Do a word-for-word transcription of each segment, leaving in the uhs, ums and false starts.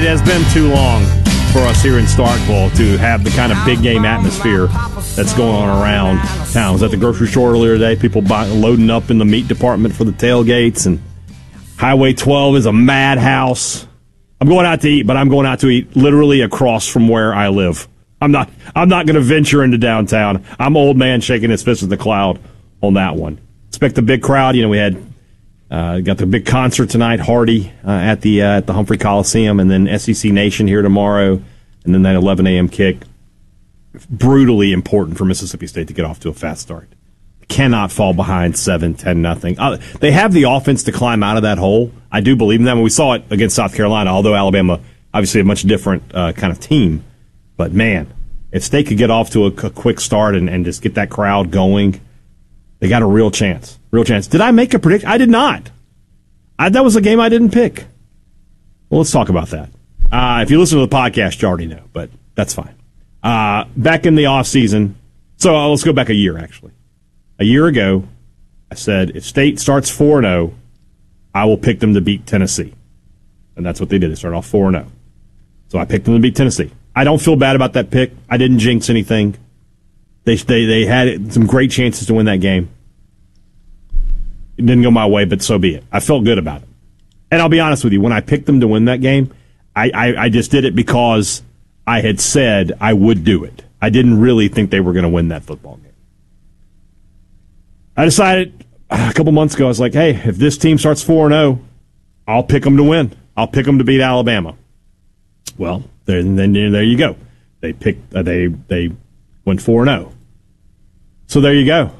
it has been too long for us here in Starkville to have the kind of big game atmosphere that's going on around town. I was at the grocery store earlier today. People buy, loading up in the meat department for the tailgates, and Highway twelve is a madhouse. I'm going out to eat, but I'm going out to eat literally across from where I live. I'm not I'm not going to venture into downtown. I'm old man shaking his fist at the cloud on that one. Expect a big crowd. You know, we had uh, got the big concert tonight, Hardy uh, at the uh, at the Humphrey Coliseum, and then S E C Nation here tomorrow, and then that eleven a.m. kick. Brutally important for Mississippi State to get off to a fast start. Cannot fall behind seven, ten, nothing. Uh, they have the offense to climb out of that hole. I do believe in them. We saw it against South Carolina, although Alabama, obviously a much different uh, kind of team. But, man, if State could get off to a, a quick start and, and just get that crowd going, they got a real chance. Real chance. Did I make a prediction? I did not. I, that was a game I didn't pick. Well, let's talk about that. Uh, if you listen to the podcast, you already know, but that's fine. Uh, back in the offseason, so uh, let's go back a year, actually. A year ago, I said, if State starts four and oh, I will pick them to beat Tennessee. And that's what they did. They started off four and oh. So I picked them to beat Tennessee. I don't feel bad about that pick. I didn't jinx anything. They they they had some great chances to win that game. It didn't go my way, but so be it. I felt good about it. And I'll be honest with you, when I picked them to win that game, I, I, I just did it because I had said I would do it. I didn't really think they were going to win that football game. I decided a couple months ago, I was like, hey, if this team starts four and oh, I'll pick them to win. I'll pick them to beat Alabama. Well, then, then there you go. They picked. Uh, they they went four and oh. So there you go.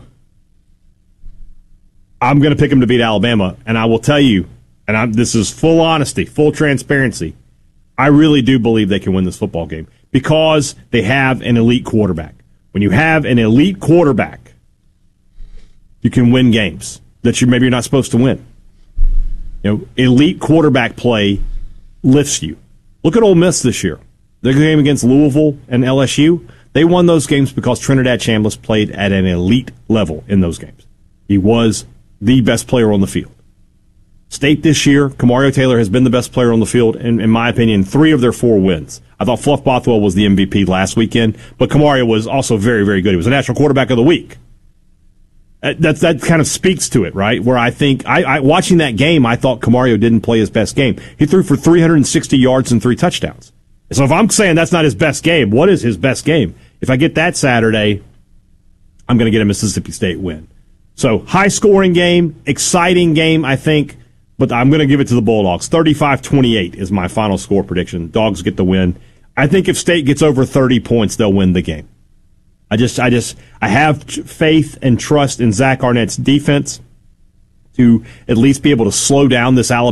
I'm going to pick them to beat Alabama, and I will tell you, and I'm, this is full honesty, full transparency, I really do believe they can win this football game because they have an elite quarterback. When you have an elite quarterback, you can win games that you maybe you're not supposed to win. You know, elite quarterback play lifts you. Look at Ole Miss this year. Their game against Louisville and L S U, they won those games because Trinidad Chambliss played at an elite level in those games. He was the best player on the field. State this year, Kamario Taylor has been the best player on the field, in, in my opinion, three of their four wins. I thought Fluff Bothwell was the M V P last weekend, but Kamario was also very, very good. He was the National Quarterback of the Week. That, that kind of speaks to it, right? Where I think, I, I watching that game, I thought Kamario didn't play his best game. He threw for three hundred sixty yards and three touchdowns. So if I'm saying that's not his best game, what is his best game? If I get that Saturday, I'm going to get a Mississippi State win. So high-scoring game, exciting game, I think, but I'm going to give it to the Bulldogs. thirty-five twenty-eight is my final score prediction. Dogs get the win. I think if State gets over thirty points, they'll win the game. I just, I just, I have faith and trust in Zach Arnett's defense to at least be able to slow down this Alabama